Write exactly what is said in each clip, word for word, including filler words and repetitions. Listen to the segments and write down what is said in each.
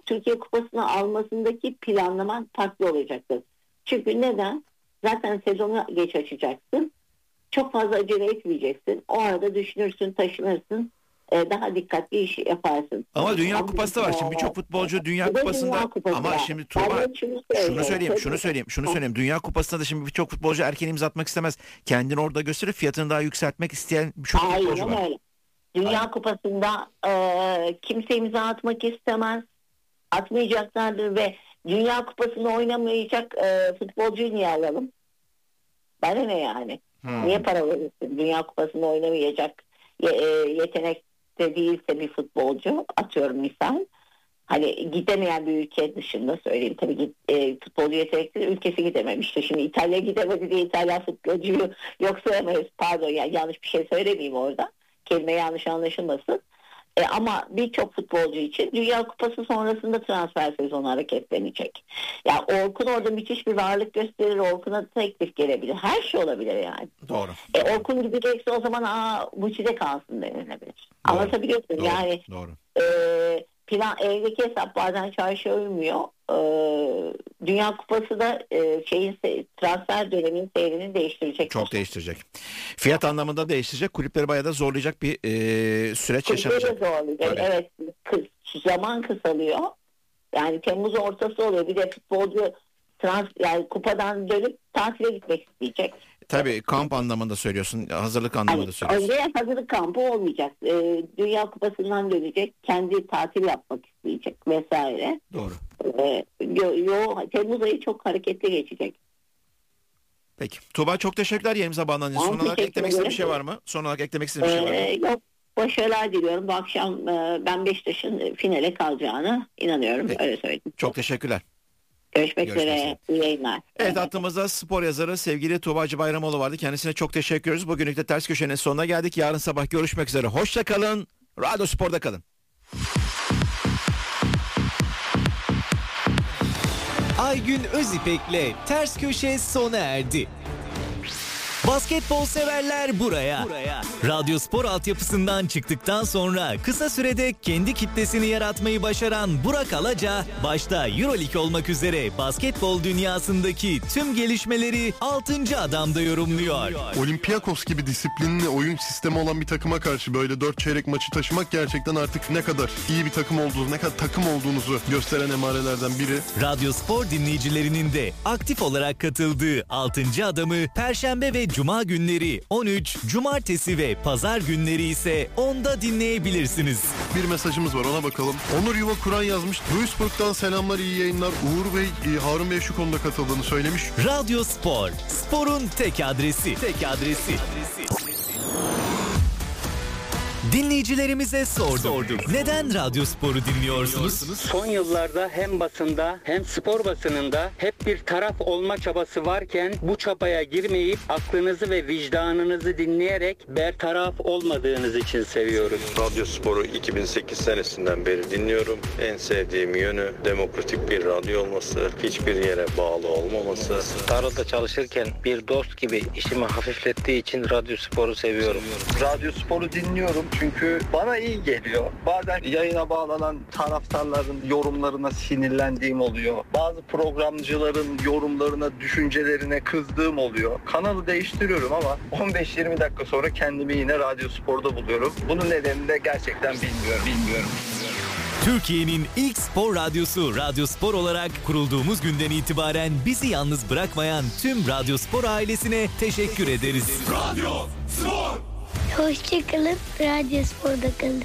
Türkiye Kupası'nı almasındaki planlama farklı olacaktır. Çünkü neden? Zaten sezonu geç açacaksın. Çok fazla acele etmeyeceksin. O arada düşünürsün, taşınırsın. Daha dikkatli iş yaparsın. Ama Dünya Kupası da var. Şimdi birçok futbolcu Dünya Kupası'nda ama var. Şimdi Tuğba şunu, şunu söyleyeyim, şunu söyleyeyim, şunu söyleyeyim. Dünya Kupası'nda da şimdi birçok futbolcu erken imza atmak istemez. Kendini orada gösterip fiyatını daha yükseltmek isteyen birçok futbolcu var. Öyle. Dünya Aynen. Kupası'nda e, kimse imza atmak istemez. Atmayacaklardır ve Dünya Kupası'nda oynamayacak e, futbolcuyu niye alalım? Bana ne yani? Hmm. Niye para verirsin? Dünya Kupası'nda oynamayacak ye, e, yetenekte değilse bir futbolcu, atıyorum misal. Hani gidemeyen bir ülke dışında söyleyeyim. Tabii e, futbolcu yetenekli ülkesi gidememişti. Şimdi İtalya gidemedi diye İtalya futbolcuyu yok sayamayız. Pardon yani yanlış bir şey söylemeyeyim orada. Kelime yanlış anlaşılmasın. E, ama birçok futbolcu için Dünya Kupası sonrasında transfer sezonu hareketlenecek. Yani Orkun orada müthiş bir varlık gösterir. Orkun'a teklif gelebilir. Her şey olabilir yani. Doğru. E, Orkun gidecekse o zaman aa Muçi'de kalsın denilebilir. Anlatabiliyorsun Doğru. yani. Doğru. E, plan evdeki hesap bazen çarşıya uymuyor. Ee, Dünya Kupası da e, şeyin transfer döneminin seyrini değiştirecek. Çok değiştirecek. Fiyat anlamında değiştirecek. Kulüpleri bayağı da zorlayacak bir e, süreç Kulüpleri yaşanacak. zorlayacak. Öyle. Evet. Kıs, zaman kısalıyor. Yani Temmuz ortası oluyor. Bir de futbolcu trans yani kupadan dönüp tatile gitmek isteyecek. Tabii kamp anlamında söylüyorsun. Hazırlık anlamında yani, söylüyorsun. Önce hazırlık kampı olmayacak. Ee, Dünya Kupası'ndan dönecek. Kendi tatil yapmak isteyecek vesaire. Doğru. Ee, yo, yo, Temmuz ayı çok hareketli geçecek. Peki. Tuğba çok teşekkürler yerimize bağlandığınız. Son olarak eklemek istediğin bir şey var mı? Son olarak eklemek istediğin bir şey var mı? Ee, yok. Başarılar diliyorum. Bu akşam e, ben Beşiktaş'ın finale kalacağını inanıyorum. Peki. Öyle söyleyeyim. Çok teşekkürler. Görüşmek, Görüşmek üzere. İyi yayınlar. Evet, hattımızda spor yazarı sevgili Tuğba Hacıbayramoğlu vardı. Kendisine çok teşekkür ediyoruz. Bugünlük de Ters Köşe'nin sonuna geldik. Yarın sabah görüşmek üzere. Hoşça kalın. Radyo Spor'da kalın. Aygün Özipek'le Ters Köşe sona erdi. Basketbol severler buraya. buraya. Radyo Spor altyapısından çıktıktan sonra kısa sürede kendi kitlesini yaratmayı başaran Burak Alaca, başta EuroLeague olmak üzere basketbol dünyasındaki tüm gelişmeleri altıncı adamda yorumluyor. Olympiakos gibi disiplinli oyun sistemi olan bir takıma karşı böyle dört çeyrek maçı taşımak gerçekten artık ne kadar iyi bir takım olduğunuzu, ne kadar takım olduğunuzu gösteren emarelerden biri. Radyo Spor dinleyicilerinin de aktif olarak katıldığı altıncı adamı Perşembe ve Cuma günleri on üç, Cumartesi ve Pazar günleri ise onda dinleyebilirsiniz. Bir mesajımız var, ona bakalım. Onur Yuva Kur'an yazmış. Duisburg'dan selamlar, iyi yayınlar. Uğur Bey, Harun Bey şu konuda katıldığını söylemiş. Radyo Spor, sporun tek adresi. Tek adresi. Dinleyicilerimize sorduk. sorduk. Neden Radyo Spor'u dinliyorsunuz? Son yıllarda hem basında hem spor basınında hep bir taraf olma çabası varken bu çabaya girmeyip aklınızı ve vicdanınızı dinleyerek bertaraf olmadığınız için seviyoruz. Radyo Spor'u iki bin sekiz senesinden beri dinliyorum. En sevdiğim yönü demokratik bir radyo olması, hiçbir yere bağlı olmaması. Tarlada çalışırken bir dost gibi işimi hafiflettiği için Radyo Spor'u seviyorum. Radyo Spor'u dinliyorum. Çünkü bana iyi geliyor. Bazen yayına bağlanan taraftarların yorumlarına sinirlendiğim oluyor. Bazı programcıların yorumlarına, düşüncelerine kızdığım oluyor. Kanalı değiştiriyorum ama on beş yirmi dakika sonra kendimi yine Radyo Spor'da buluyorum. Bunun nedenini de gerçekten bilmiyorum. Bilmiyorum. Türkiye'nin ilk spor radyosu Radyo Spor olarak kurulduğumuz günden itibaren bizi yalnız bırakmayan tüm Radyo Spor ailesine teşekkür ederiz. Radyo Spor! Hoşçakalın, Radyo Spor'da kalın.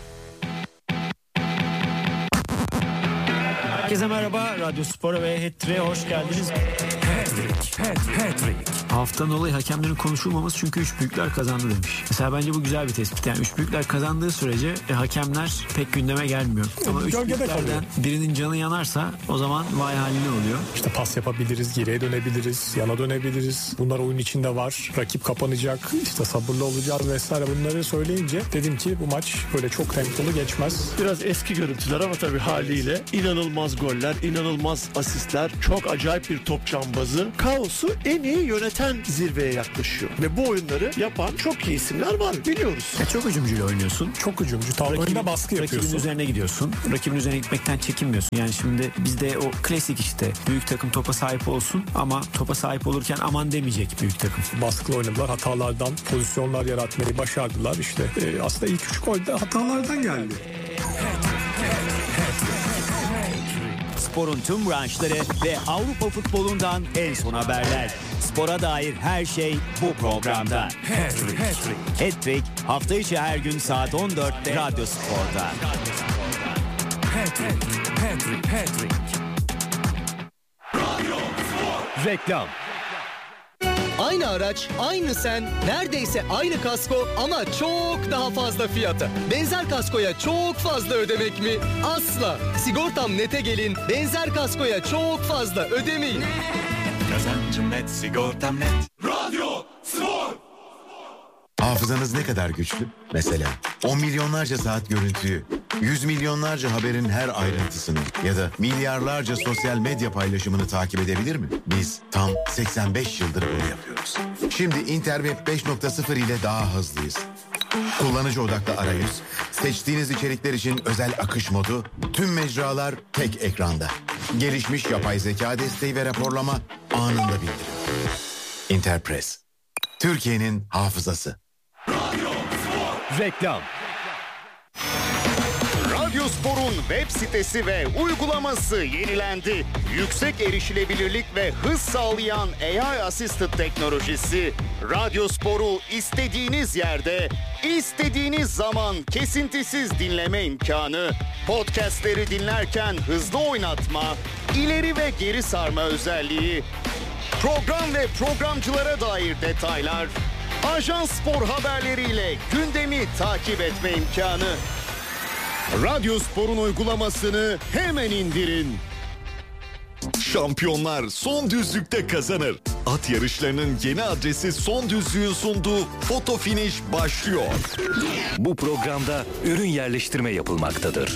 Herkese merhaba, Radyo Spor'a ve Hat-Trick'e hoş geldiniz. Hat-Trick, Hat-Trick. Haftanın olayı hakemlerin konuşulmaması çünkü üç büyükler kazandı demiş. Mesela bence bu güzel bir tespit. Yani üç büyükler kazandığı sürece e, hakemler pek gündeme gelmiyor. Ama üç büyüklerden birinin canı yanarsa o zaman vay haline oluyor. İşte pas yapabiliriz, geriye dönebiliriz, yana dönebiliriz. Bunlar oyun içinde var. Rakip kapanacak, işte sabırlı olacağız vesaire. Bunları söyleyince dedim ki bu maç böyle çok tempolu geçmez. Biraz eski görüntüler ama tabii haliyle inanılmaz goller, inanılmaz asistler, çok acayip bir top cambazı. oyunlarını, kaosu en iyi yöneten zirveye yaklaşıyor. Ve bu oyunları yapan çok iyi isimler var, biliyoruz. E çok hücumcuyla oynuyorsun. Çok hücumcu. Tavrında baskı yapıyorsun. Rakibin üzerine gidiyorsun. Rakibin üzerine gitmekten çekinmiyorsun. Yani şimdi bizde o klasik işte büyük takım topa sahip olsun ama topa sahip olurken aman demeyecek büyük takım. Baskılı oynadılar. Hatalardan pozisyonlar yaratmayı başardılar. İşte e, aslında ilk üç gol de hatalardan geldi. Sporun tüm branşları ve Avrupa futbolundan en son haberler. Spora dair her şey bu programda. Hat-Trick. Hat-Trick hafta içi her gün saat on dörtte Radyo Spor'da. Hat-Trick. Hat-Trick. Hat-Trick. Radyo Spor. Reklam. Aynı araç, aynı sen, neredeyse aynı kasko ama çok daha fazla fiyata. Benzer kaskoya çok fazla ödemek mi? Asla. Sigortam Net'e gelin, benzer kaskoya çok fazla ödemeyin. Kazancım net, sigortam net. Radyo Spor. Hafızanız ne kadar güçlü? Mesela on milyonlarca saat görüntüyü, yüz milyonlarca haberin her ayrıntısını ya da milyarlarca sosyal medya paylaşımını takip edebilir mi? Biz tam seksen beş yıldır bunu yapıyoruz. Şimdi Interweb beş nokta sıfır ile daha hızlıyız. Kullanıcı odaklı arayüz, seçtiğiniz içerikler için özel akış modu, tüm mecralar tek ekranda. Gelişmiş yapay zeka desteği ve raporlama anında bildirim. Interpress, Türkiye'nin hafızası. Reklam. Radyo Spor'un web sitesi ve uygulaması yenilendi. Yüksek erişilebilirlik ve hız sağlayan A I Assisted teknolojisi Radyo Spor'u istediğiniz yerde, istediğiniz zaman kesintisiz dinleme imkanı, podcastleri dinlerken hızlı oynatma, ileri ve geri sarma özelliği, program ve programcılara dair detaylar, Ajans Spor haberleriyle gündemi takip etme imkanı. Radyo Spor'un uygulamasını hemen indirin. Şampiyonlar son düzlükte kazanır. At yarışlarının yeni adresi Son Düzlük'ün sunduğu Foto Finish başlıyor. Bu programda ürün yerleştirme yapılmaktadır.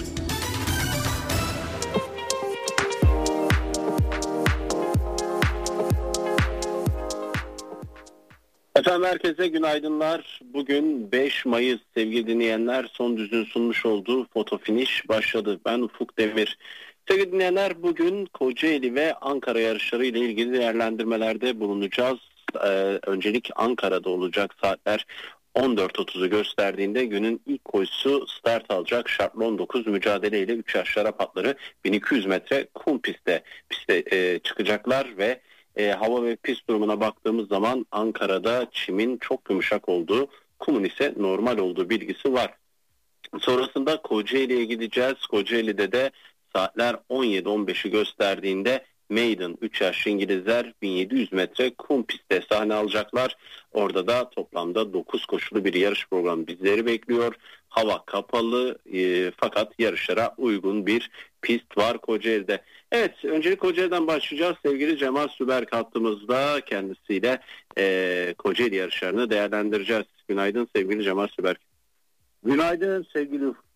Efendim herkese günaydınlar. Bugün beş Mayıs sevgili dinleyenler, Son Düzlük'ün sunmuş olduğu Foto Finish başladı. Ben Ufuk Demir. Sevgili dinleyenler, bugün Kocaeli ve Ankara yarışları ile ilgili değerlendirmelerde bulunacağız. Ee, öncelik Ankara'da olacak. Saatler on dört otuzu gösterdiğinde günün ilk koşusu start alacak. Şartlı on dokuz mücadeleyle üç yaş Arap atları bin iki yüz metre kum pistte, piste e, çıkacaklar ve E, hava ve pist durumuna baktığımız zaman Ankara'da çimin çok yumuşak olduğu, kumun ise normal olduğu bilgisi var. Sonrasında Kocaeli'ye gideceğiz. Kocaeli'de de saatler on yedi on beşi gösterdiğinde Maiden üç yaş İngilizler bin yedi yüz metre kum pistte sahne alacaklar. Orada da toplamda dokuz koşulu bir yarış programı bizleri bekliyor. Hava kapalı e, fakat yarışlara uygun bir pist var Kocaeli'de. Evet, öncelik Kocaeli'den başlayacağız. Sevgili Cemal Süberk hattımızda, kendisiyle e, Kocaeli yarışlarını değerlendireceğiz. Günaydın sevgili Cemal Süberk. Günaydın sevgili Ufuk.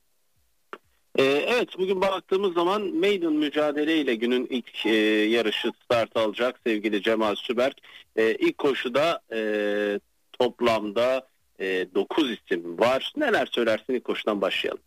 Ee, evet, bugün baktığımız zaman Maiden mücadeleyle günün ilk e, yarışı start alacak sevgili Cemal Süberk. E, ilk koşuda e, toplamda e, dokuz isim var. Neler söylersin, ilk koşudan başlayalım.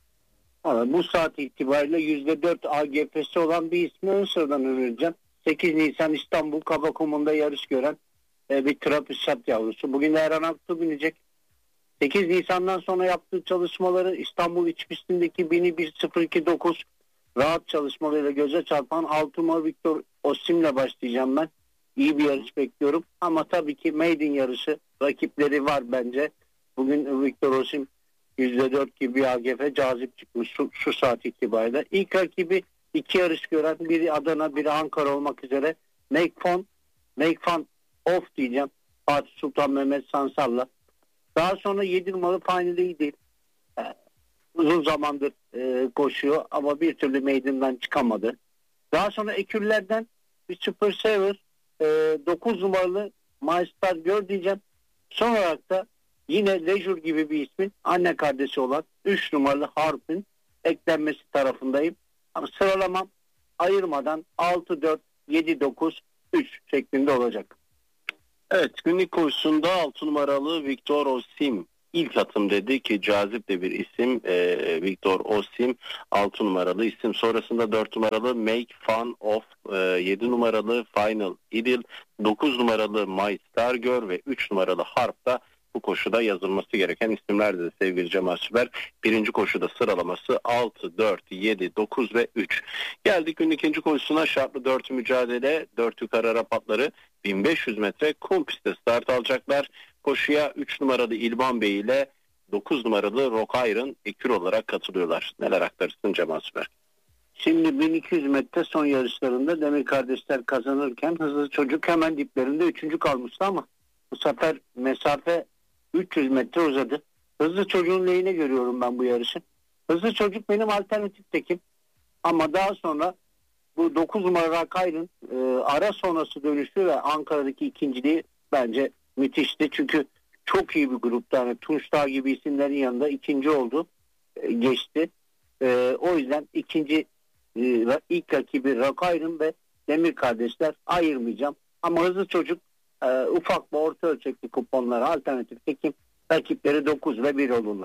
Ama bu saat itibariyle yüzde dört A G F'si olan bir ismi ön sıradan önereceğim. sekiz Nisan İstanbul Kabakum'unda yarış gören e, bir Trabzat yavrusu. Bugün Erhan Aksu binecek. sekiz Nisan'dan sonra yaptığı çalışmaları İstanbul iç pistindeki bini bir sıfır iki dokuz rahat çalışmalarıyla göze çarpan altı numaralı Victor Osim'le başlayacağım ben. İyi bir yarış bekliyorum. Ama tabii ki Maiden yarışı rakipleri var bence. Bugün Victor Osim yüzde dört gibi A G F cazip çıkmış şu, şu saat itibariyle. İlk rakibi iki yarış gören, biri Adana biri Ankara olmak üzere Make Fun, Make Fun Off diyeceğim. Fatih Sultan Mehmet Sansar'la. Daha sonra yedi numaralı Final değil. Ee, uzun zamandır e, koşuyor ama bir türlü Maiden'dan çıkamadı. Daha sonra ekürlerden bir Super Saver e, dokuz numaralı Maestar Gör diyeceğim. Son olarak da yine Leisure gibi bir ismin anne kardeşi olan üç numaralı Harp'in eklenmesi tarafındayım. Ama sıralamam ayırmadan altı dört yedi dokuz üç şeklinde olacak. Evet, günlük koşusunda altı numaralı Victor Osim ilk atım dedi ki cazip de bir isim. e, Victor Osim altı numaralı isim. Sonrasında dört numaralı Make Fun Of, e, yedi numaralı Final Idil, dokuz numaralı My Star Girl ve üç numaralı Harp da bu koşuda yazılması gereken isimler dedi sevgili Cemal Süper. Birinci koşuda sıralaması altı, dört, yedi, dokuz ve üç. Geldik günün ikinci koşusuna. Şartlı dört mücadele, dört yukarı Arap atları bin beş yüz metre kum pistte start alacaklar. Koşuya üç numaralı İlban Bey ile dokuz numaralı Rock Iron ekür olarak katılıyorlar. Neler aktarırsın Cemal Süper? Şimdi bin iki yüz metre son yarışlarında Demir kardeşler kazanırken Hızlı Çocuk hemen diplerinde üçüncü kalmıştı ama bu sefer mesafe üç yüz metre uzadı. Hızlı Çocuğun lehine görüyorum ben bu yarışı. Hızlı Çocuk benim alternatif tekim. Ama daha sonra bu dokuz numara Rakayr'ın e, ara sonrası dönüşü ve Ankara'daki ikinciliği bence müthişti. Çünkü çok iyi bir grupta. Yani Tunç Dağ gibi isimlerin yanında ikinci oldu. E, geçti. E, o yüzden ikinci e, ilk rakibi Rakayr'ın ve Demir kardeşler ayırmayacağım. Ama Hızlı Çocuk e, ufak ve orta ölçekli kuponlara alternatif tekim. Rakipleri dokuz ve bir olurlar.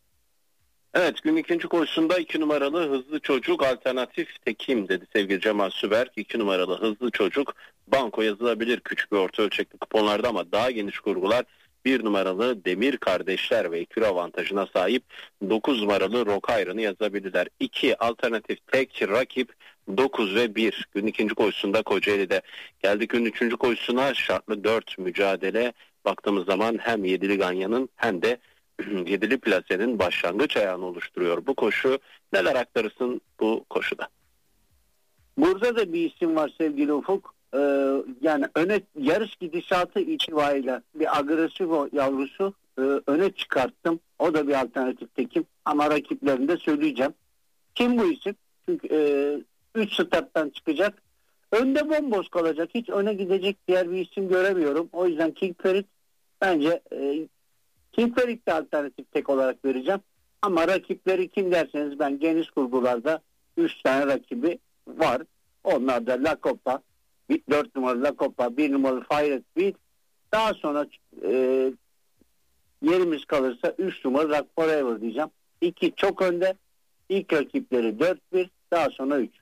Evet, gün ikinci koşusunda iki numaralı Hızlı Çocuk alternatif tekim dedi sevgili Cemal Süberk. iki numaralı Hızlı Çocuk banko yazılabilir küçük ve orta ölçekli kuponlarda ama daha geniş kurgular bir numaralı Demir kardeşler ve ekür avantajına sahip dokuz numaralı Rock Iron'ı yazabilirler. iki alternatif tek rakip dokuz ve bir. Gün ikinci koşusunda Kocaeli'de. Geldik gün üçüncü koşusuna. Şartlı dört mücadele. Baktığımız zaman hem yedili Ganyan'ın hem de yedili Plase'nin başlangıç ayağını oluşturuyor bu koşu. Neler aktarırsın bu koşuda? Burada da bir isim var sevgili Ufuk. Ee, yani öne yarış gidişatı itibariyle bir agresif yavrusu e, öne çıkarttım. O da bir alternatif tekim ama rakiplerini de söyleyeceğim. Kim bu isim? Çünkü üç e, starttan çıkacak. Önde bomboş kalacak. Hiç öne gidecek diğer bir isim göremiyorum. O yüzden King Ferit bence e, King Ferit'te alternatif tek olarak vereceğim. Ama rakipleri kim derseniz ben geniş kurgularda üç tane rakibi var. Onlar da La Copa, dört numaralı La Copa, bir numaralı Fire Beat. Daha sonra e, yerimiz kalırsa üç numaralı Rock Forever diyeceğim. iki çok önde. İlk rakipleri dört bir, daha sonra üç.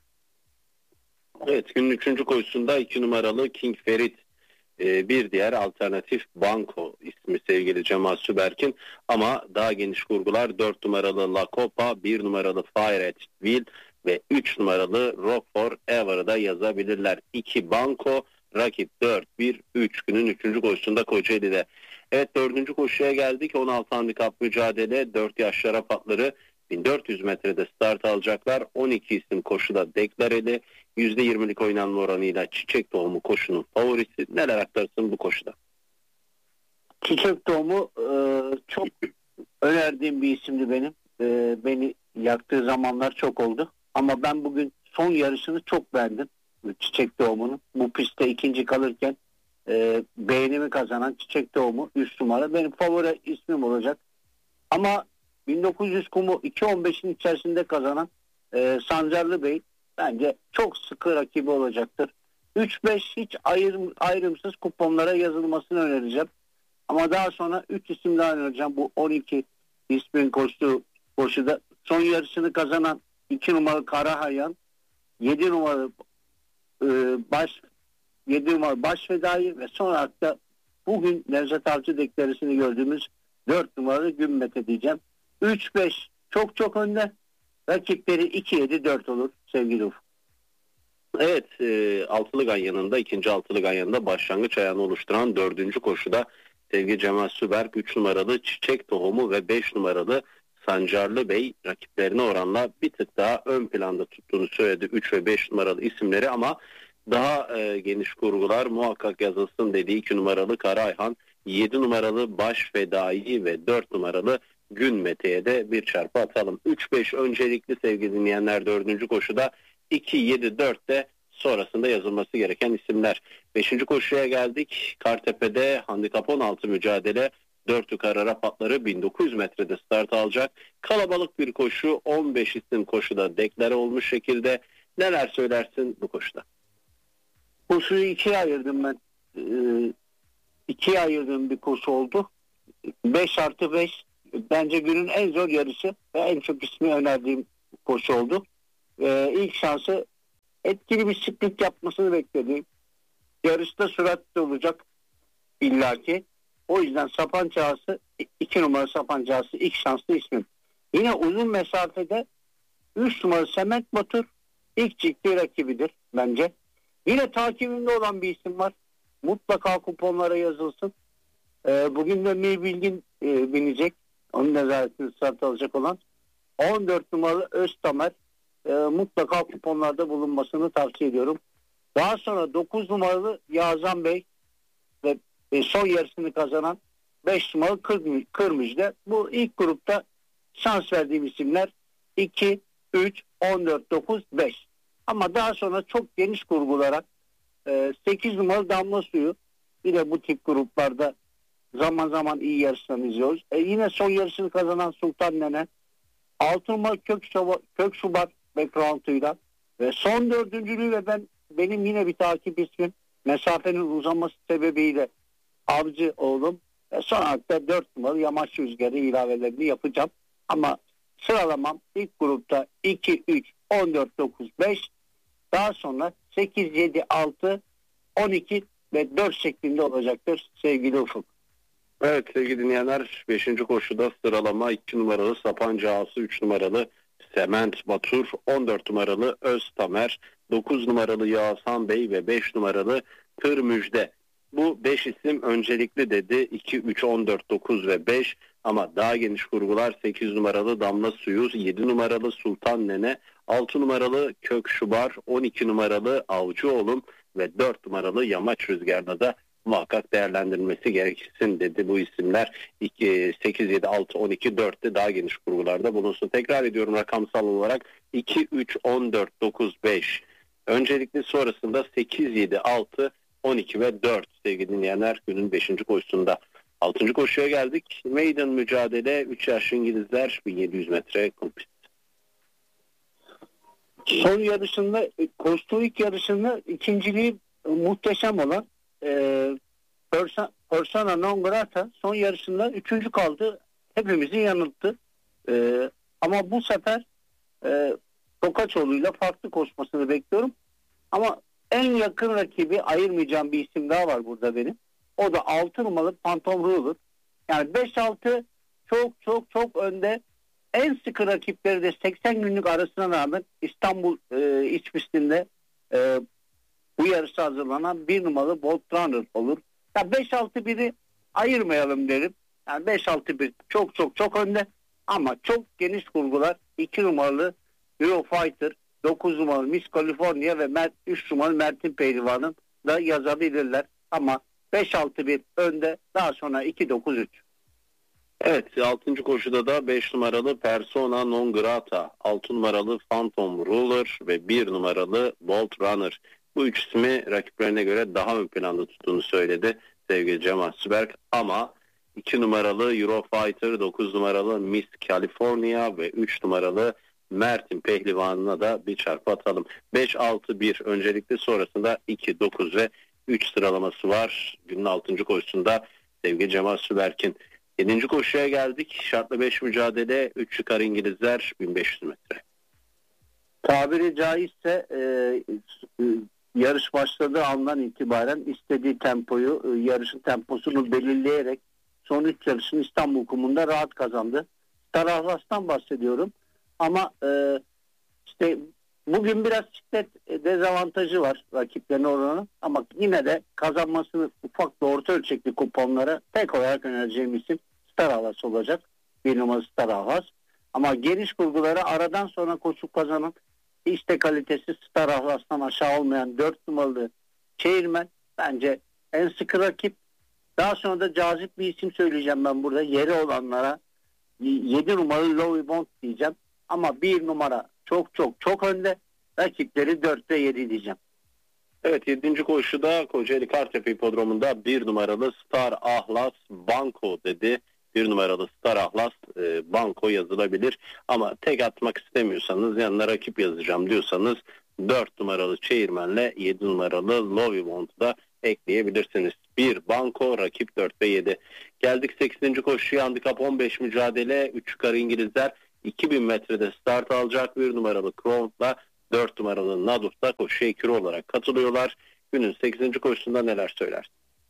Evet, günün üçüncü koşusunda iki numaralı King Ferit e, bir diğer alternatif banko ismi sevgili Cemal Süberk'in ama daha geniş kurgular dört numaralı La Copa, bir numaralı Fire at Will ve üç numaralı Rock Forever'ı da yazabilirler. iki banko, rakip dört bir üç. Günün üçüncü koşusunda Kocaeli'de. Evet, dördüncü koşuya geldik. on altı handikap mücadele, dört yaş Arap atları bin dört yüz metrede start alacaklar. on iki isim koşuda deklareli. yüzde yirmilik oynanma oranıyla Çiçek Tohumu koşunun favorisi. Neler aktarsın bu koşuda? Çiçek Tohumu e, çok önerdiğim bir isimdi benim. E, beni yaktığı zamanlar çok oldu. Ama ben bugün son yarışını çok beğendim. Çiçek Tohumu'nun. Bu pistte ikinci kalırken e, beğenimi kazanan Çiçek Tohumu üç numara. Benim favori ismim olacak. Ama bin dokuz yüz kumu iki on beşin içerisinde kazanan e, Sancarlı Bey bence çok sıkı rakibi olacaktır. üç beş hiç ayrım, ayrımsız kuponlara yazılmasını önereceğim. Ama daha sonra üç isim daha önereceğim. Bu on iki ismin koştuğu koşuda son yarışını kazanan iki numaralı Karahayan, yedi numaralı e, baş yedi numaralı Baş Fedai ve sonra hatta bugün Nevzat Avcı deklaresini gördüğümüz dört numaralı Gümbete diyeceğim. üç beş çok çok önde. Rakipleri iki yedi dört olur sevgili Ufuk. Evet, e, altılı ganyanında, ikinci altılı ganyanında başlangıç ayağını oluşturan dördüncü koşuda sevgili Cemal Süberk üç numaralı Çiçek Tohumu ve beş numaralı Sancarlı Bey rakiplerine oranla bir tık daha ön planda tuttuğunu söyledi. üç ve beş numaralı isimleri ama daha e, geniş kurgular muhakkak yazılsın dediği iki numaralı Karayhan, yedi numaralı Baş Fedai ve dört numaralı Gün Mete'ye de bir çarpı atalım. üç beş öncelikli sevgili dinleyenler dördüncü koşuda, iki yedi dört de sonrasında yazılması gereken isimler. beşinci koşuya geldik. Kartepe'de handikap on altı mücadele, dört yukarı Arap atları bin dokuz yüz metrede start alacak. Kalabalık bir koşu, on beş isim koşuda deklare olmuş şekilde. Neler söylersin bu koşuda? Koşuyu ikiye ayırdım ben. Ee, ikiye ayırdığım bir koşu oldu. beş artı beş bence günün en zor yarışı ve en çok ismi önerdiğim koşu oldu. Ee, ilk şansı etkili bir sprint yapmasını beklediğim. Yarışta süratli olacak illaki. O yüzden Sapancağısı, iki numara Sapancağısı ilk şanslı ismim. Yine uzun mesafede üç numara Semet Batur ilk ciddi rakibidir bence. Yine takibimde olan bir isim var. Mutlaka kuponlara yazılsın. Ee, bugün de Mir Bilgin e, binecek. Onun nezaretini start alacak olan on dört numaralı Öztamer e, mutlaka kuponlarda bulunmasını tavsiye ediyorum. Daha sonra dokuz numaralı Yazan Bey ve e, son yarısını kazanan beş numaralı Kır, Kırmızı. Bu ilk grupta şans verdiğim isimler iki, üç, on dört, dokuz, beş. Ama daha sonra çok geniş kurgularak e, sekiz numaralı Damla Suyu yine bu tip gruplarda zaman zaman iyi yarışlarını izliyoruz. E, yine son yarışını kazanan Sultan Nene, altı numaralı Kök, Şoba, Kök Şubat background'uyla ve son dördüncülüğü ve ben benim yine bir takip ismim mesafenin uzaması sebebiyle Avcı oğlum. E, son hatta dört numaralı Yamaç Rüzgarı ilavelerini yapacağım. Ama sıralamam ilk grupta iki, üç, on dört, dokuz, beş, daha sonra sekiz, yedi, altı, on iki ve dört şeklinde olacaktır sevgili Ufuk. Evet sevgili dinleyenler, beşinci koşuda sıralama iki numaralı Sapancağısı, üç numaralı Sement Batur, on dört numaralı Öztamer, dokuz numaralı Yağsan Bey ve beş numaralı Kır Müjde. Bu beş isim öncelikli dedi. iki, üç, on dört, dokuz ve beş, ama daha geniş kurgular sekiz numaralı Damla Suyu, yedi numaralı Sultan Nene, altı numaralı Kök Şubar, on iki numaralı Avcı Oğlum ve dört numaralı Yamaç Rüzgar'da da muhakkak değerlendirilmesi gereksin dedi bu isimler. iki, sekiz, yedi, altı, on iki, dörtte daha geniş kurgularda bulunsun. Tekrar ediyorum rakamsal olarak iki, üç, on dört, dokuz, beş. Öncelikli sonrasında sekiz, yedi, altı, on iki ve dört sevgili dinleyenler günün beşinci koşusunda. altıncı koşuya geldik. Maiden mücadele, üç yaşlı İngilizler, bin yedi yüz metre kompist. Son yarışında, koştuğu ilk yarışında ikinciliği muhteşem olan e, Persona Non Grata son yarışında üçüncü kaldı. Hepimizi yanılttı. E, ama bu sefer e, Tokaçoğlu'yla farklı koşmasını bekliyorum. Ama en yakın rakibi ayırmayacağım bir isim daha var burada benim. O da altı numaralı Phantom Ruler. Yani beş altı çok çok çok önde. En sıkı rakipleri de seksen günlük arasına rağmen İstanbul e, iç pistinde e, bu yarışa hazırlanan bir numaralı Bolt Runner olur. Ya beş altı biri ayırmayalım derim. Yani beş altı bir çok çok çok önde ama çok geniş kurgular iki numaralı Eurofighter, dokuz numaralı Miss California ve Mert, üç numaralı Mert'in Pehlivan'ın da yazabilirler. Ama beş altı bir önde, daha sonra iki dokuz üç. Evet, altıncı koşuda da beş numaralı Persona Non Grata, altı numaralı Phantom Ruler ve bir numaralı Bolt Runner. Bu üç ismi rakiplerine göre daha ön planda tuttuğunu söyledi sevgili Cemal Süberk. Ama iki numaralı Eurofighter, dokuz numaralı Miss California ve üç numaralı Mert'in Pehlivan'ına da bir çarpı atalım. beş altı bir öncelikli, sonrasında iki dokuz ve üç sıralaması var günün altıncı koşusunda sevgili Cemal Süberk'in. yedinci koşuya geldik. Şartlı beş mücadele, üç çıkar İngilizler, bin beş yüz metre. Tabiri caizse e, e, yarış başladığı andan itibaren istediği tempoyu, e, yarışın temposunu belirleyerek son üç yarışın İstanbul kumunda rahat kazandı. Star Atlas'tan bahsediyorum. Ama e, işte bugün biraz şiddet dezavantajı var rakiplerine oranı, ama yine de kazanmasını ufak ve orta ölçekli kuponlara tek olarak önereceğim isim Star Atlas olacak. Bir numara Star Atlas. Ama geniş kurguları aradan sonra koşup kazanan, işte kalitesi Star Atlas'tan aşağı olmayan dört numaralı Çevirmen bence en sıkı rakip. Daha sonra da cazip bir isim söyleyeceğim ben burada. Yeri olanlara yedi numaralı Louis Bond diyeceğim. Ama bir numara çok çok çok önde. Rakipleri dört ve yedi diyeceğim. Evet, yedinci koşuda Kocaeli Kartepe Hipodromu'nda bir numaralı Star Atlas Banko dedi. Bir numaralı Star Atlas e, Banko yazılabilir. Ama tek atmak istemiyorsanız, yanına rakip yazacağım diyorsanız dört numaralı Çeğirmen'le yedi numaralı Lovibond'u da ekleyebilirsiniz. bir banko, rakip dört ve yedi. Geldik sekizinci koşuya, handikap on beş mücadele. üç yukarı İngilizler iki bin metrede start alacak. bir numaralı Crown'la dört numaralı Naduf da koşuya ikili olarak katılıyorlar. Günün sekizinci koşusunda neler söyler?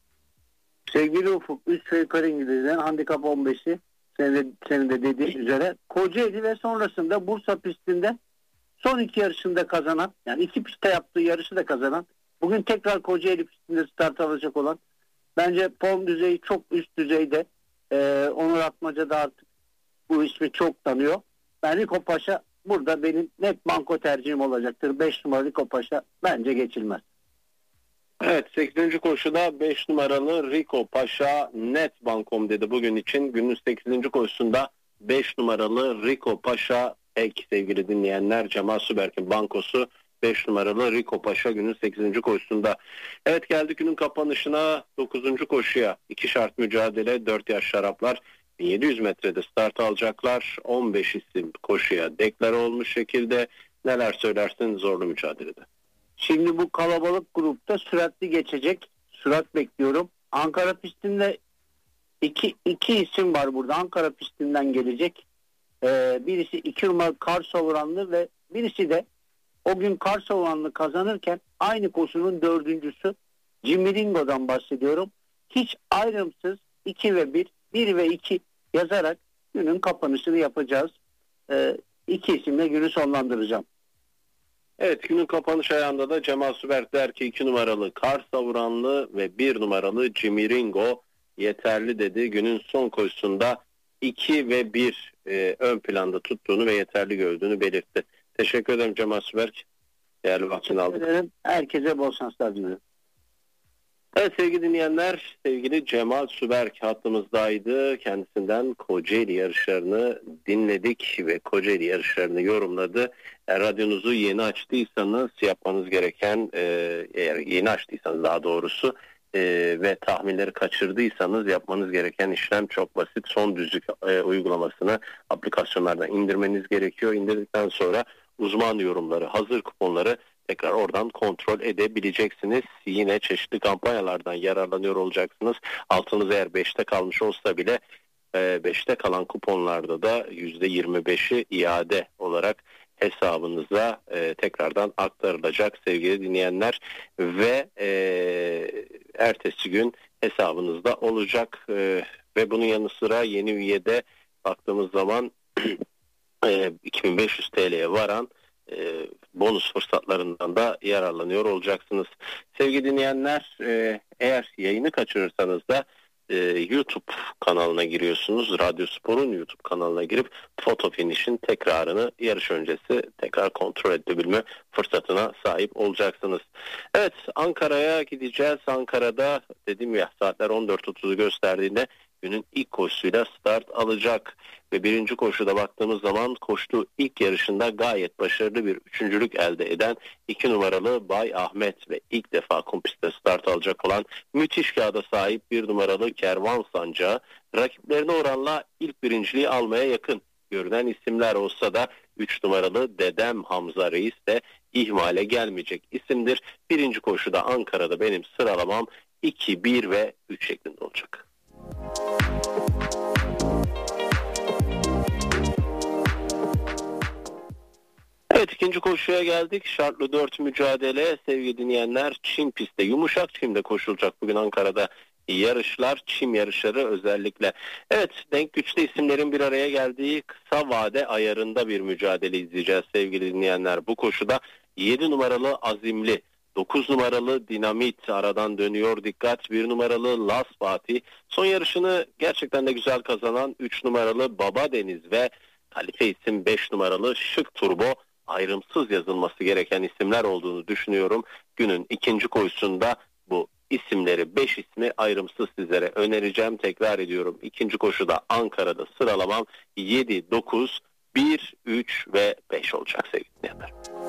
Sevgili Ufuk, üç yukarı İngilizler handikap on beşi senin de, senin de dediğin üzere Kocaeli ve sonrasında Bursa pistinde son iki yarışında kazanan, yani iki pistte yaptığı yarışı da kazanan, bugün tekrar Kocaeli pistinde start alacak olan, bence form düzeyi çok üst düzeyde. Ee, Onur Atmaca da artık bu ismi çok tanıyor. Ben Rico Paşa burada benim net banko tercihim olacaktır. beş numaralı Rico Paşa bence geçilmez. Evet, sekizinci koşuda beş numaralı Rico Paşa net bankom dedi bugün için. Günün sekizinci koşusunda beş numaralı Rico Paşa ek sevgili dinleyenler. Cemal Süberk'in bankosu beş numaralı Rico Paşa günün sekizinci koşusunda. Evet, geldik günün kapanışına, dokuzuncu koşuya. iki şart mücadele, dört yaş şaraplar bin yedi yüz metrede start alacaklar. on beş isim koşuya deklare olmuş şekilde. Neler söylersin zorlu mücadelede? Şimdi bu kalabalık grupta süratli geçecek. Sürat bekliyorum. Ankara pistinde iki, iki isim var burada. Ankara pistinden gelecek. Ee, birisi iki numaralı Karsavranlı ve birisi de o gün Karsavranlı kazanırken aynı koşunun dördüncüsü Cimiringo'dan bahsediyorum. Hiç ayrımsız iki ve bir, bir ve iki yazarak günün kapanışını yapacağız. Ee, iki isimle günü sonlandıracağım. Evet, günün kapanış ayağında da Cemal Süberk der ki iki numaralı Karsavranlı ve bir numaralı Cimiringo yeterli dedi. Günün son koşusunda iki ve bir e, ön planda tuttuğunu ve yeterli gördüğünü belirtti. Teşekkür ederim Cemal Süberk. Değerli vaktini aldık. Ederim. Herkese bol şanslar diliyorum. Evet sevgili dinleyenler, sevgili Cemal Süberk hattımızdaydı. Kendisinden Kocaeli yarışlarını dinledik ve Kocaeli yarışlarını yorumladı. Eğer radyonuzu yeni açtıysanız yapmanız gereken, e, eğer yeni açtıysanız daha doğrusu e, ve tahminleri kaçırdıysanız yapmanız gereken işlem çok basit. Son düzlük e, uygulamasını aplikasyonlardan indirmeniz gerekiyor. İndirdikten sonra uzman yorumları, hazır kuponları tekrar oradan kontrol edebileceksiniz. Yine çeşitli kampanyalardan yararlanıyor olacaksınız. Altınız eğer beşte kalmış olsa bile beşte kalan kuponlarda da yüzde yirmi beşi iade olarak hesabınıza e, tekrardan aktarılacak sevgili dinleyenler ve e, ertesi gün hesabınızda olacak e, ve bunun yanı sıra yeni üyede baktığımız zaman e, iki bin beş yüz T L'ye varan e, bonus fırsatlarından da yararlanıyor olacaksınız. Sevgili dinleyenler, e, eğer yayını kaçırırsanız da e, YouTube kanalına giriyorsunuz. Radyo Spor'un YouTube kanalına girip Foto Finish'in tekrarını yarış öncesi tekrar kontrol edebilme fırsatına sahip olacaksınız. Evet, Ankara'ya gideceğiz. Ankara'da dedim ya, saatler on dört otuzu gösterdiğinde günün ilk koşusuyla start alacak ve birinci koşuda baktığımız zaman koştuğu ilk yarışında gayet başarılı bir üçüncülük elde eden iki numaralı Bay Ahmet ve ilk defa kumpistte start alacak olan müthiş kağıda sahip bir numaralı Kervan Sancağı rakiplerine oranla ilk birinciliği almaya yakın görünen isimler olsa da üç numaralı Dedem Hamza Reis de ihmale gelmeyecek isimdir. Birinci koşuda Ankara'da benim sıralamam iki, bir ve üç şeklinde olacak. Evet, ikinci koşuya geldik. Şartlı dört mücadele sevgili dinleyenler. Çim pistte, yumuşak çimde koşulacak bugün Ankara'da yarışlar, çim yarışları özellikle. Evet, denk güçlü isimlerin bir araya geldiği kısa vade ayarında bir mücadele izleyeceğiz sevgili dinleyenler. Bu koşuda yedi numaralı Azimli, dokuz numaralı Dinamit aradan dönüyor, dikkat. bir numaralı Las Fatih, son yarışını gerçekten de güzel kazanan üç numaralı Baba Deniz ve kalife isim beş numaralı Şık Turbo ayrımsız yazılması gereken isimler olduğunu düşünüyorum. Günün ikinci koşusunda bu isimleri, beş ismi ayrımsız sizlere önereceğim. Tekrar ediyorum, ikinci koşuda Ankara'da sıralamam yedi, dokuz, bir, üç ve beş olacak sevgili dinleyenler.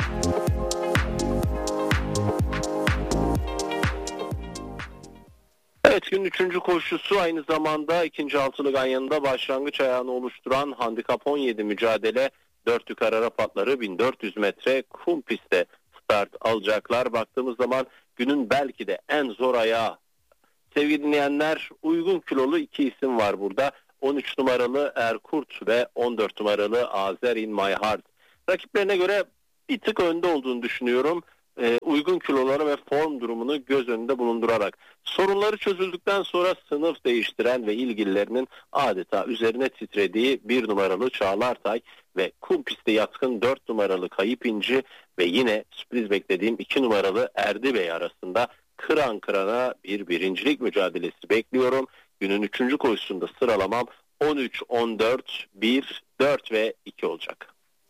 Evet, günün üçüncü koşusu aynı zamanda ikinci altılı ganyanında başlangıç ayağını oluşturan handikap on yedi mücadele. dört yukarı Arap atları bin dört yüz metre kum pistte start alacaklar. Baktığımız zaman günün belki de en zor ayağı. Sevgili dinleyenler, uygun kilolu iki isim var burada. on üç numaralı Erkurt ve on dört numaralı Azer in My Heart. Rakiplerine göre bir tık önde olduğunu düşünüyorum. Ee, uygun kiloları ve form durumunu göz önünde bulundurarak. Sorunları çözüldükten sonra sınıf değiştiren ve ilgililerinin adeta üzerine titrediği bir numaralı Çağlar Tay ve kum pisti yatkın dört numaralı Kayıp İnci ve yine sürpriz beklediğim iki numaralı Erdi Bey arasında kıran kırana bir birincilik mücadelesi bekliyorum. Günün üçüncü koşusunda sıralamam on üç, on dört, bir, dört ve iki olacak.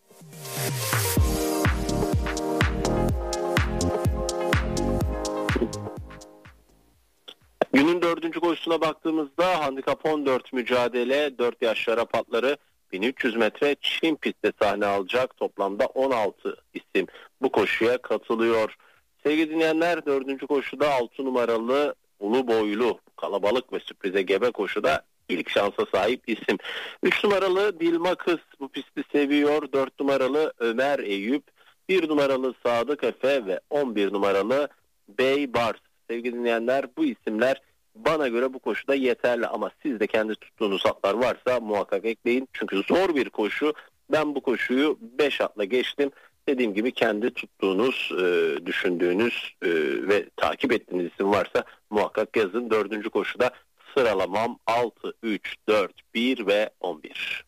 Günün dördüncü koşusuna baktığımızda handikap on dört mücadele, dört yaş Arap atları bin üç yüz metre Çin pistte sahne alacak. Toplamda on altı isim bu koşuya katılıyor. Sevgili dinleyenler, dördüncü koşuda altı numaralı Ulu Boylu kalabalık ve sürprize gebe koşuda ilk şansa sahip isim. üç numaralı Dilma Kız bu pisti seviyor. dört numaralı Ömer Eyüp, bir numaralı Sadık Efe ve on bir numaralı Bey Bars. Sevgili dinleyenler, bu isimler bana göre bu koşuda yeterli ama siz de kendi tuttuğunuz atlar varsa muhakkak ekleyin. Çünkü zor bir koşu. Ben bu koşuyu beş atla geçtim. Dediğim gibi kendi tuttuğunuz, e, düşündüğünüz e, ve takip ettiğiniz isim varsa muhakkak yazın. Dördüncü koşuda sıralamam altı, üç, dört, bir ve on bir.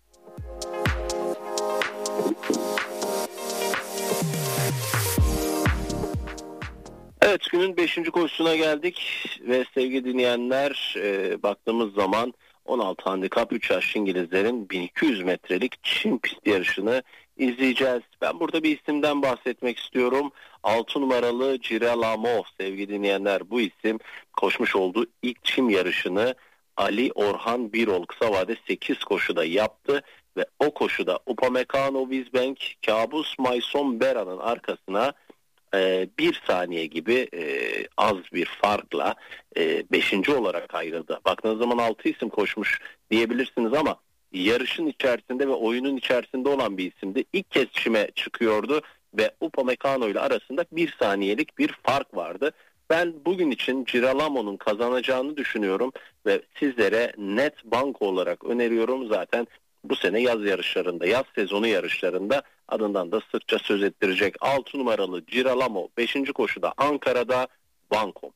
Evet, günün beşinci koşusuna geldik ve sevgili dinleyenler, e, baktığımız zaman on altı handikap üç yaş İngilizlerin bin iki yüz metrelik Çin pist yarışını izleyeceğiz. Ben burada bir isimden bahsetmek istiyorum. altı numaralı Girolamo. Sevgili dinleyenler, bu isim koşmuş olduğu ilk Çin yarışını Ali Orhan Birol kısa vade sekiz koşuda yaptı ve o koşuda Upamecano Wizbank Kabus Mayson Bera'nın arkasına e, bir saniye gibi e, az bir farkla e, beşinci olarak ayrıldı. Baktığınız zaman altı isim koşmuş diyebilirsiniz ama yarışın içerisinde ve oyunun içerisinde olan bir isimdi. İlk kez çime çıkıyordu ve Upamecano ile arasında bir saniyelik bir fark vardı. Ben bugün için Girolamo'nun kazanacağını düşünüyorum ve sizlere net banko olarak öneriyorum. Zaten bu sene yaz yarışlarında, yaz sezonu yarışlarında adından da sıkça söz ettirecek altı numaralı Girolamo beşinci koşuda Ankara'da banko.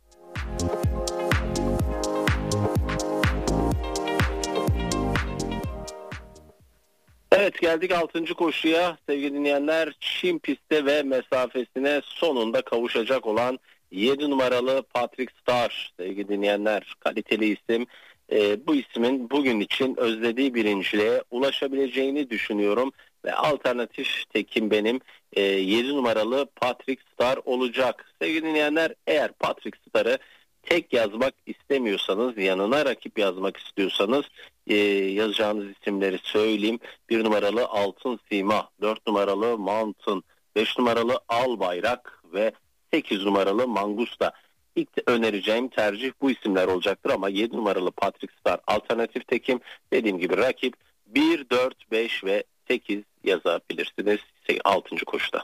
Evet, geldik altıncı koşuya. Sevgili dinleyenler, Çin pistte ve mesafesine sonunda kavuşacak olan yedi numaralı Patrick Star. Sevgili dinleyenler, kaliteli isim. E, bu ismin bugün için özlediği birinciliğe ulaşabileceğini düşünüyorum. Ve alternatif tekim benim e, yedi numaralı Patrick Star olacak. Sevgili dinleyenler, eğer Patrick Star'ı tek yazmak istemiyorsanız, yanına rakip yazmak istiyorsanız e, yazacağınız isimleri söyleyeyim. bir numaralı Altın Sima, dört numaralı Mountain, beş numaralı Al Bayrak ve sekiz numaralı Mangusta. İlk önereceğim tercih bu isimler olacaktır ama yedi numaralı Patrick Star alternatif tekim. Dediğim gibi rakip bir, dört, beş ve sekiz yazabilirsiniz altıncı koşuda.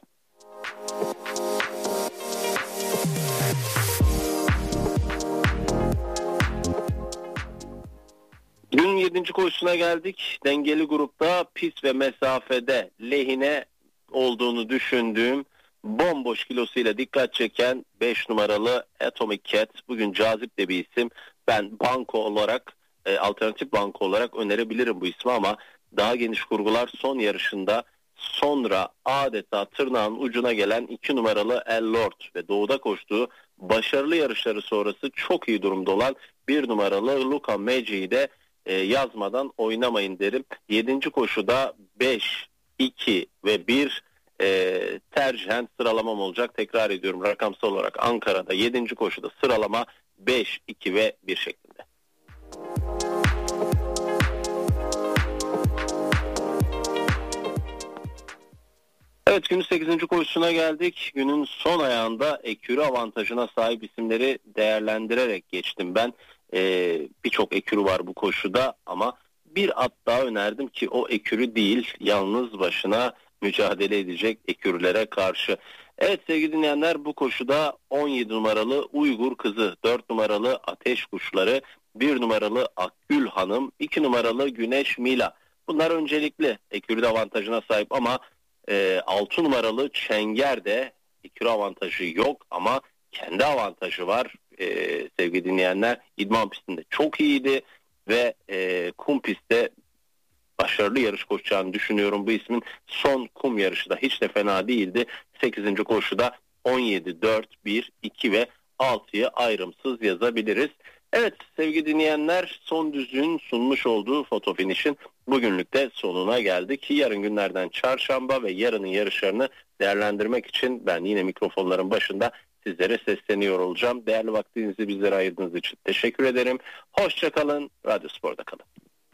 Günün yedinci koşusuna geldik. Dengeli grupta pist ve mesafede lehine olduğunu düşündüğüm bomboş kilosuyla dikkat çeken beş numaralı Atomic Cat. Bugün cazip de bir isim. Ben banko olarak, e, alternatif banko olarak önerebilirim bu ismi ama daha geniş kurgular son yarışında sonra adeta tırnağın ucuna gelen iki numaralı El Lord ve doğuda koştuğu başarılı yarışları sonrası çok iyi durumda olan bir numaralı Luca Maggi'yi de e, yazmadan oynamayın derim. yedinci koşuda beş, iki ve bir e, tercihen sıralamam olacak. Tekrar ediyorum, rakamsal olarak Ankara'da yedinci koşuda sıralama beş, iki ve bir şeklinde. Evet, günün sekizinci koşusuna geldik. Günün son ayağında ekürü avantajına sahip isimleri değerlendirerek geçtim ben. Ee, Birçok ekürü var bu koşuda ama bir at daha önerdim ki o ekürü değil, yalnız başına mücadele edecek ekürülere karşı. Evet sevgili dinleyenler, bu koşuda on yedi numaralı Uygur Kızı, dört numaralı Ateş Kuşları, bir numaralı Akgül Hanım, iki numaralı Güneş Mila. Bunlar öncelikli ekürü avantajına sahip ama e, altı numaralı Çenger de ekürü avantajı yok ama kendi avantajı var. E, sevgili dinleyenler, idman pistinde çok iyiydi ve e, kum pistte başarılı yarış koşacağını düşünüyorum. Bu ismin son kum yarışı da hiç de fena değildi. sekizinci koşuda on yedi, dört, bir, iki ve altıyı ayrımsız yazabiliriz. Evet sevgili dinleyenler, Son Düzlüğün sunmuş olduğu Foto Finish'in bugünlük de sonuna geldik. Yarın günlerden çarşamba ve yarının yarışlarını değerlendirmek için ben yine mikrofonların başında sizlere sesleniyor olacağım. Değerli vaktinizi bizlere ayırdığınız için teşekkür ederim. Hoşça kalın, Radyo Spor'da kalın.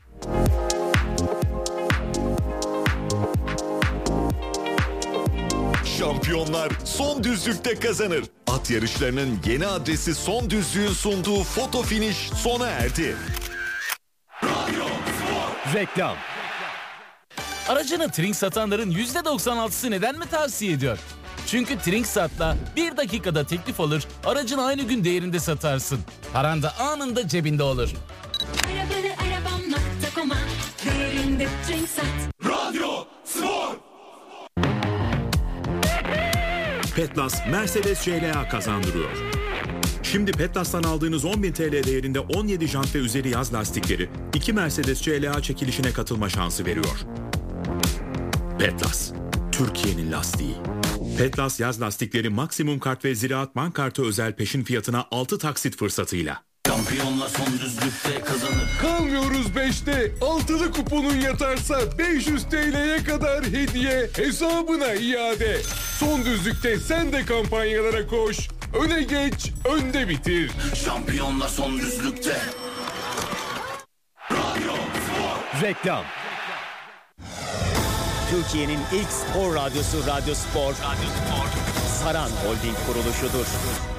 Şampiyonlar son düzlükte kazanır. At yarışlarının yeni adresi Son Düzlüğün sunduğu Foto Finish sona erdi. Reklam. Aracını Trink satanların yüzde doksan altısı neden mi tavsiye ediyor? Çünkü Trinksat'la bir dakikada teklif alır, aracını aynı gün değerinde satarsın. Paran da anında cebinde olur. Arabanı arabam nokta com'a, değerinde Trinksat. Radyo Spor. Petlas Mercedes C L A kazandırıyor. Şimdi Petlas'tan aldığınız on bin T L değerinde on yedi jant ve üzeri yaz lastikleri iki Mercedes C L A çekilişine katılma şansı veriyor. Petlas, Türkiye'nin lastiği. Petlas yaz lastikleri maksimum kart ve Ziraat Bank kartı özel peşin fiyatına altı taksit fırsatıyla. Şampiyonla son düzlükte kazanır. Kalmıyoruz beşte. Altılı kuponun yatarsa beş yüz T L'ye kadar hediye, hesabına iade. Son düzlükte sen de kampanyalara koş. Öne geç, önde bitir. Şampiyonla son düzlükte. Radyo Spor. Reklam. Türkiye'nin ilk spor radyosu Radyo Spor. Radyo Spor. Saran Holding kuruluşudur.